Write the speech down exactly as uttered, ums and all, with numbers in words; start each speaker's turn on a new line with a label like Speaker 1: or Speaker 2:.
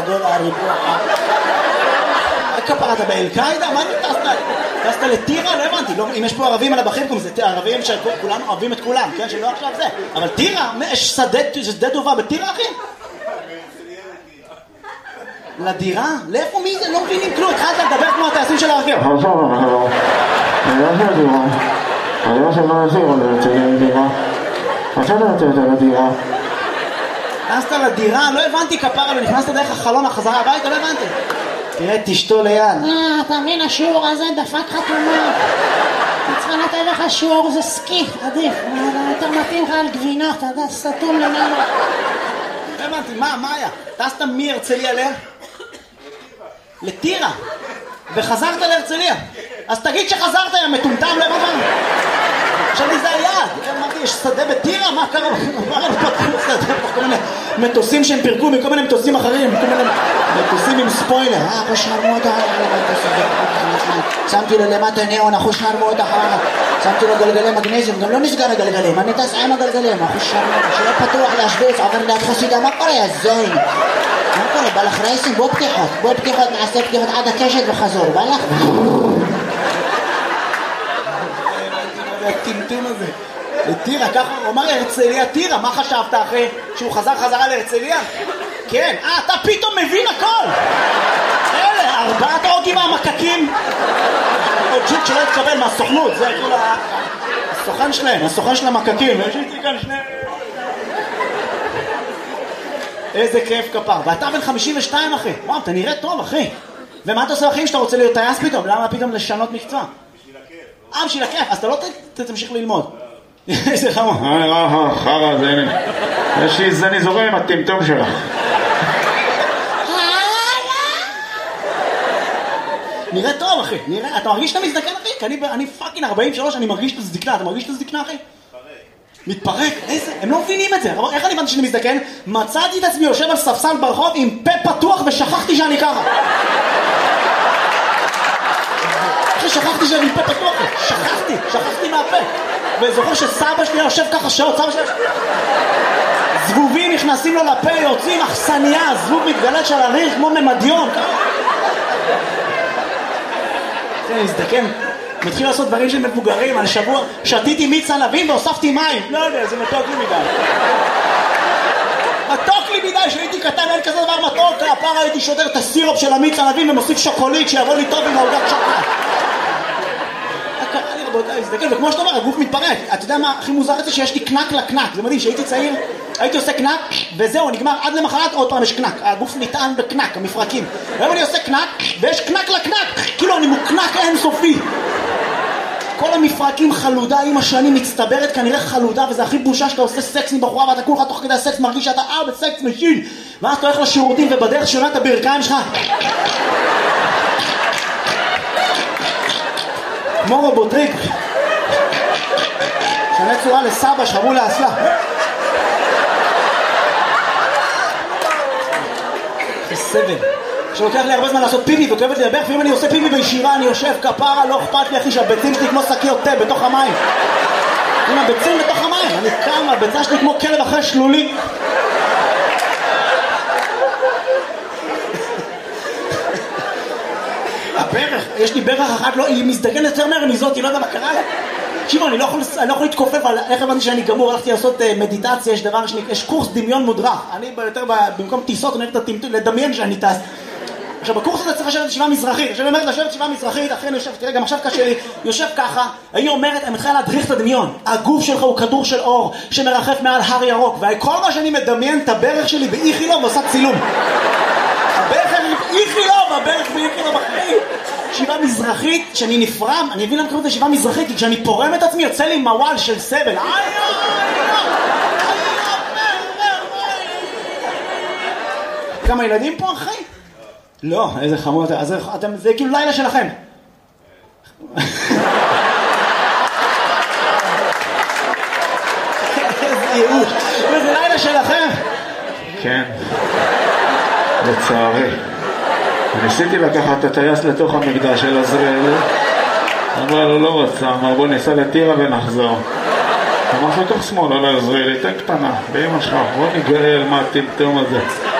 Speaker 1: דולר ריבוע. כפרה, אתה באל-קאידה? מה אתה טסת? טסת לטירה? לא הבנתי. אם יש פה ערבים על הבחים, זה ערבים שכולנו אוהבים את כולם, כן? שלא עכשיו זה. אבל טירה, יש שדה דובה בטירה, אחי? לדירה? לאיפה מי זה? לא מבינים כלום. התחלת לדבר כמו הטייסים של הרכב.
Speaker 2: אני לא שלא נזיר על לדירה. עכשיו אתה רוצה לדירה.
Speaker 1: נכנסת לדירה? לא הבנתי כפרה, לא נכנסת דרך החלון החזרה הביתה? לא הבנתי. תראה, תשתו ליד.
Speaker 3: אה, אתה מבין, השיעור הזה דפק חתומה. אני צריכה לתת לך שיעור, זה סקי, עדיף. יותר מתאים לך על גבינות, אתה יודע, סתום למעלה.
Speaker 1: לא הבנתי, מה, מה היה? טסת מהרצליה ל... לטירה. וחזרת להרצליה. אז תגיד שחזרת, יא מטומטם, לא הבנתי. עכשיו לי זה היעד. אמרתי, יש שדה בטירה? מה קרה? מה לנו פתחו שדה? כל מיני מטוסים שהם פירקו מכל מיני מטוסים אחרים, מכל מיני מטוסים עם ספוילר. אה, אחוש נרמות אחר. שמתי לו למטה נאון, אחוש נרמות אחר. שמתי לו גלגלי מגנזיום, גם לא נסגר הגלגלים. אני טס עם הגלגלים, אחוש נרמות. שלא פתוח להשוויץ, עובר ליד חסידה. מה קורה, יא זין? מה קורה? בא לך רייסים? בוא פתיחות. בוא פתיחות, נעשה פתיחות עד הקשת וחזור. בא לך? הטמטום הזה. לטירה, ככה הוא אמר להרצליה טירה, מה חשבת אחרי שהוא חזר חזרה להרצליה? כן, אה, אתה פתאום מבין הכל! אלה, ארבעת האוגים המקקים. עוד ג'וק שלא התקבל מהסוכנות, זה כאילו הסוכן שלהם, הסוכן של המקקים. יש לי כאן שני... איזה כיף כפר. ואתה בן חמישים ושתיים אחי. וואו, אתה נראה טוב אחי. ומה אתה עושה אחי שאתה רוצה להיות טייס פתאום? למה פתאום לשנות מקצוע? אה, בשביל הכיף, אז אתה לא תמשיך ללמוד. איזה חמור.
Speaker 2: אה, אה, חרא, זה הנה. יש לי זני זורם עם הטמטום שלך.
Speaker 1: נראה טוב, אחי. נראה, אתה מרגיש שאתה מזדקן, אחי? כי אני, אני פאקינג ארבעים ושלוש, אני מרגיש את הזדקנה. אתה מרגיש את הזדקנה, אחי? מתפרק. איזה? הם לא מבינים את זה. איך אני הבנתי שאני מזדקן? מצאתי את עצמי יושב על ספסל ברחוב עם פה פתוח ושכחתי שאני ככה. שכחתי שאני פה פתוח, שכחתי, שכחתי מהפה. וזוכר שסבא שלי יושב ככה שעות, סבא שלי זבובים נכנסים לו לפה, יוצאים אכסניה, זבוב מתגלת של הריח כמו ממדיון. אני מזדקן, מתחיל לעשות דברים של מבוגרים. על שבוע שתיתי מיץ ענבים והוספתי מים. לא יודע, זה מתוק לי מדי. מתוק לי מדי, שהייתי קטן אין כזה דבר מתוק. הפעם הייתי שודר את הסירופ של המיץ ענבים ומוסיף שוקולית שיבוא לי טוב עם העוגת שוקולד. קרה לי רבותיי, הזדקן, וכמו שאתה אומר, הגוף מתפרק. אתה יודע מה הכי מוזר את זה? שיש לי קנק לקנק. זה מדהים, שהייתי צעיר, הייתי עושה קנק, וזהו, נגמר עד למחרת, עוד פעם יש קנק. הגוף נטען בקנק, המפרקים. היום אני עושה קנק, ויש קנק לקנק. כאילו אני מוקנק אינסופי. כל המפרקים חלודה עם השנים מצטברת, כנראה חלודה, וזה הכי בושה שאתה עושה סקס עם בחורה, ואתה כולך תוך כדי הסקס מרגיש שאתה אה בסקס משין. ואז אתה הולך לשירותים, ובדרך שונה את הברכיים שלך. כמו רובוטריק. שנה צורה לסבא, שחרו לאסלה. זה סבל. שלוקח לי הרבה זמן לעשות פיפי וכואבת לי לברך, ואם אני עושה פיפי בישירה אני יושב כפרה, לא אכפת לי אחי שהביצים שלי כמו שקיות תה בתוך המים. עם הביצים בתוך המים, אני קם, הביצה שלי כמו כלב אחרי שלולי. הברך, יש לי ברך אחת, לא, היא מזדגנת יותר מהר מזאת, היא לא יודע מה קרה לה. תקשיבו, אני לא יכול, אני לא יכול להתכופף על איך הבנתי שאני גמור, הלכתי לעשות מדיטציה, יש דבר שני, יש קורס דמיון מודרך. אני יותר במקום טיסות, אני הולך לדמיין שאני טס. עכשיו, בקורס הזה צריך לשבת ישיבה מזרחית. עכשיו, אני אומרת לשבת ישיבה מזרחית, אחרי אני יושב, תראה, גם עכשיו קשה לי, יושב ככה, היא אומרת, אני מתחילה להדריך את הדמיון. הגוף שלך הוא כדור של אור שמרחף מעל הר ירוק, וכל מה שאני מדמיין את הברך שלי באיכילוב ועושה צילום. הברך באיכילוב, הברך באיכילוב אחרי. ישיבה מזרחית, שאני נפרם, אני מבין למה קוראים את ישיבה מזרחית, כי כשאני פורם את עצמי, יוצא לי מוואל של סבל. כמה ילדים פה, אחי? לא, איזה חמור, אז אתם, זה כאילו לילה שלכם. איזה ייאוש, זה לילה שלכם.
Speaker 2: כן, לצערי. ניסיתי לקחת את הטייס לתוך המקדש של עזריאל, אמר לו לא רצה, אמר בוא ניסע לטירה ונחזור. אמר לו תוך שמאל, לא לעזריאל, תן קטנה, באמא שלך, בוא נגאל מה הטמטום הזה.